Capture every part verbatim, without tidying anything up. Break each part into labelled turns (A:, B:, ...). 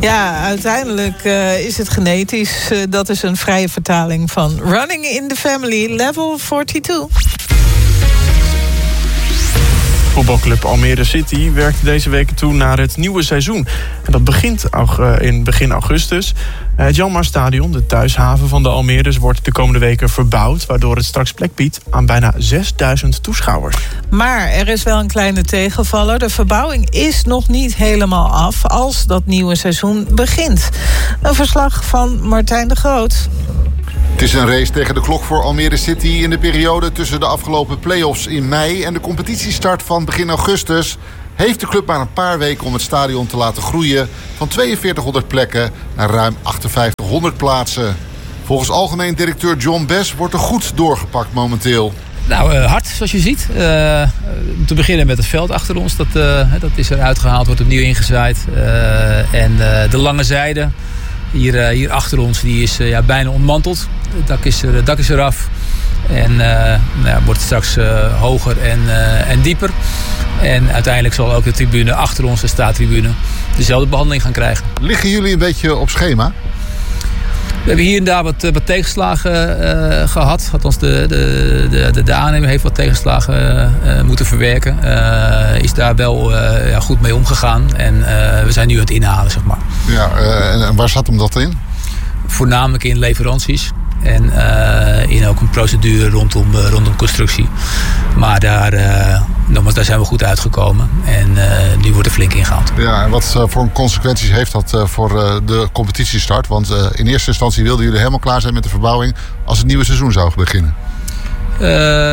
A: Ja, uiteindelijk uh, is het genetisch. Uh, dat is een vrije vertaling van Running in the Family, level tweeënveertig.
B: Voetbalclub Almere City werkt deze week toe naar het nieuwe seizoen. En dat begint in begin augustus. Het Janmaat-stadion, de thuishaven van de Almeerders, wordt de komende weken verbouwd, waardoor het straks plek biedt aan bijna zesduizend toeschouwers.
A: Maar er is wel een kleine tegenvaller. De verbouwing is nog niet helemaal af als dat nieuwe seizoen begint. Een verslag van Martijn de Groot.
C: Het is een race tegen de klok voor Almere City in de periode tussen de afgelopen play-offs in mei en de competitiestart van begin augustus. Heeft de club maar een paar weken om het stadion te laten groeien van tweeënveertighonderd plekken naar ruim achtenvijftighonderd plaatsen. Volgens algemeen directeur John Bess wordt er goed doorgepakt momenteel.
D: Nou, uh, hard, zoals je ziet. Uh, om te beginnen met het veld achter ons. Dat, uh, dat is eruit gehaald, wordt opnieuw ingezaaid. Uh, en uh, de lange zijde, hier, uh, hier achter ons, die is uh, ja, bijna ontmanteld. Het dak is, er, het dak is eraf. En uh, nou ja, wordt straks uh, hoger en, uh, en dieper. En uiteindelijk zal ook de tribune achter ons, de staattribune, dezelfde behandeling gaan krijgen.
C: Liggen jullie een beetje op schema?
D: We hebben hier en daar wat, wat tegenslagen uh, gehad. Althans, de, de, de, de, de aannemer heeft wat tegenslagen uh, moeten verwerken. Uh, is daar wel uh, ja, goed mee omgegaan. En uh, we zijn nu aan het inhalen, zeg maar.
C: Ja, uh, en waar zat hem dat in?
D: Voornamelijk in leveranties. En uh, in ook een procedure rondom, uh, rondom constructie. Maar daar, uh, nogmaals, daar zijn we goed uitgekomen. En uh, nu wordt er flink ingehaald. Ja,
C: en wat uh, voor consequenties heeft dat uh, voor uh, de competitiestart? Want uh, in eerste instantie wilden jullie helemaal klaar zijn met de verbouwing als het nieuwe seizoen zou beginnen.
D: Uh,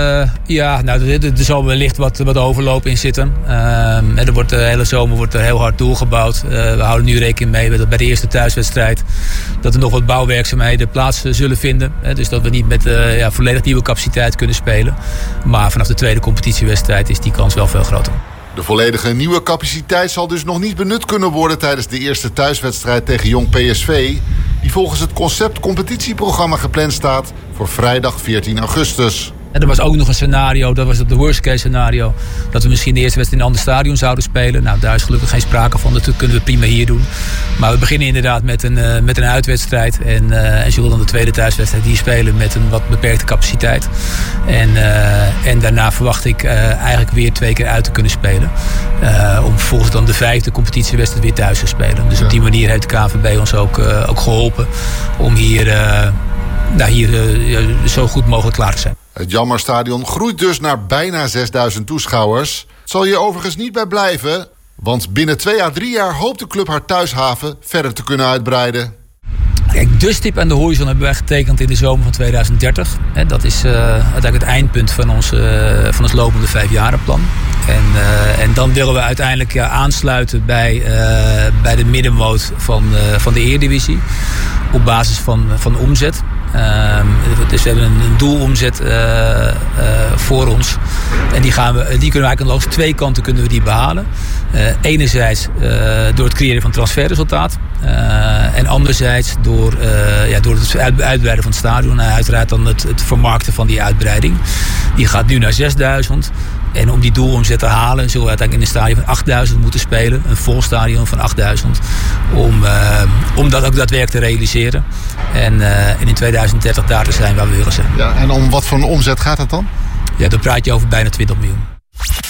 D: ja, nou, er, er zal wellicht wat, wat overloop in zitten. Uh, er wordt de hele zomer wordt er heel hard doorgebouwd. Uh, we houden nu rekening mee dat bij de eerste thuiswedstrijd dat er nog wat bouwwerkzaamheden plaats zullen vinden. Uh, dus dat we niet met uh, ja, volledig nieuwe capaciteit kunnen spelen. Maar vanaf de tweede competitiewedstrijd is die kans wel veel groter.
C: De volledige nieuwe capaciteit zal dus nog niet benut kunnen worden tijdens de eerste thuiswedstrijd tegen Jong P S V, die volgens het concept competitieprogramma gepland staat voor vrijdag veertien augustus.
D: En er was ook nog een scenario, dat was het de worst case scenario, dat we misschien de eerste wedstrijd in een ander stadion zouden spelen. Nou, daar is gelukkig geen sprake van, dat kunnen we prima hier doen. Maar we beginnen inderdaad met een, uh, met een uitwedstrijd en, uh, en zullen dan de tweede thuiswedstrijd hier spelen met een wat beperkte capaciteit. En, uh, en daarna verwacht ik uh, eigenlijk weer twee keer uit te kunnen spelen. Uh, om vervolgens dan de vijfde competitiewedstrijd weer thuis te spelen. Dus op die manier heeft de K N V B ons ook, uh, ook geholpen om hier, uh, nou, hier uh, zo goed mogelijk klaar te zijn.
C: Het Janmaat-stadion groeit dus naar bijna zesduizend toeschouwers. Het zal hier overigens niet bij blijven, want binnen twee à drie jaar hoopt de club haar thuishaven verder te kunnen uitbreiden.
D: Kijk, de stip aan de horizon hebben wij getekend in de zomer van tweeduizend dertig. Dat is uh, uiteindelijk het eindpunt van ons, uh, van ons lopende vijfjarenplan. En, uh, en dan willen we uiteindelijk ja, aansluiten bij, uh, bij de middenmoot van, uh, van de Eredivisie. Op basis van, van omzet. Uh, dus we hebben een, een doelomzet uh, uh, voor ons. En die, gaan we, die kunnen we eigenlijk langs twee kanten kunnen we die behalen. Uh, enerzijds uh, door het creëren van transferresultaat. Uh, en anderzijds door, uh, ja, door het uitbreiden van het stadion. En uiteraard dan het, het vermarkten van die uitbreiding. Die gaat nu naar zesduizend. En om die doelomzet te halen zullen we uiteindelijk in een stadion van achtduizend moeten spelen. Een vol stadion van achtduizend. Om, uh, om dat ook daadwerkelijk te realiseren. En, uh, en in tweeduizend dertig daar te zijn waar we willen zijn.
C: Ja, en om wat voor een omzet gaat het dan?
D: Ja, dan praat je over bijna twintig miljoen.